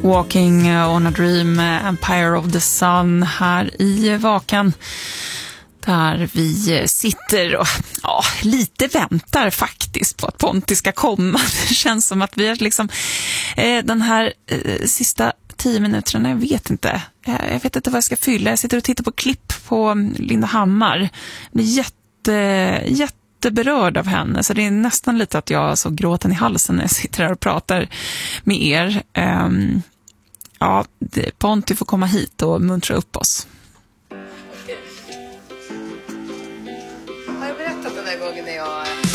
Walking on a Dream, Empire of the Sun här i Vakan. Där vi sitter och lite väntar faktiskt på att Ponti ska komma. Det känns som att vi har liksom den här sista 10 minuterna, jag vet inte vad jag ska fylla. Jag sitter och tittar på klipp på Linda Hammar. Det är jätteberörd av henne, så det är nästan lite att jag så gråten i halsen när jag sitter här och pratar med er. Ponti får komma hit och muntra upp oss. Har jag berättat den där gången när jag